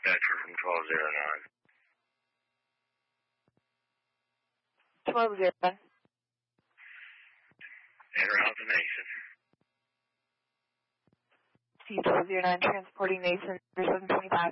dispatcher from 1209. 1209. En route to Mason. C1209 transporting Mason 725.